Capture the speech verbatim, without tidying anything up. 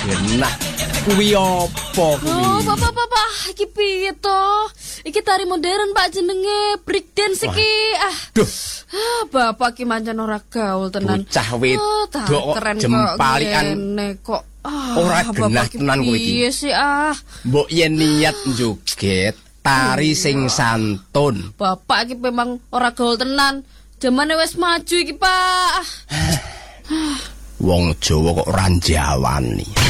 Nah, kuwi apa kuwi? Oh, Bapak, Bapak, iki piye to? Iki tari modern Pak jenenge, break dance iki. Ah. Duh. Ah, Bapak ki mancen ora gaul tenan. Bocah wedok oh, keren jempalikan kok. Ah, ora genah tenan kowe iki. Piye sih ah? Mbok yen niat njoget tari sing santun. Bapak iki memang ora gaul tenan. Jamane wis maju iki, Pak. Wong Jawa kok ora njawani.